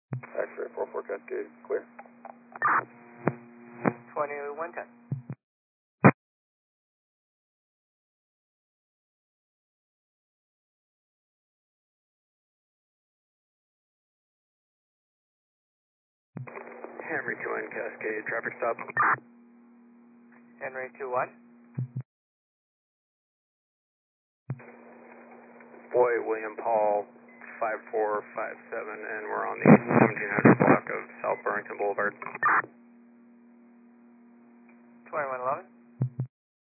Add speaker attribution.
Speaker 1: X-ray 44 Cascade, clear.
Speaker 2: 2110.
Speaker 1: Henry 21 Cascade, traffic stop.
Speaker 2: Henry 21.
Speaker 1: Boy, William Paul 5457, and we're on the 1700 block of South Burlington Boulevard.
Speaker 2: 2111.